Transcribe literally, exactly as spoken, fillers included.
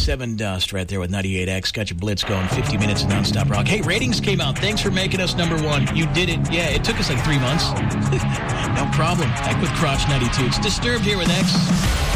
Seven Dust right there with ninety-eight X. Got your blitz going, fifty minutes of nonstop rock. Hey, ratings came out. Thanks for making us number one. You did it. Yeah, it took us like three months. No problem. Back with Crotch ninety-two. It's Disturbed here with X.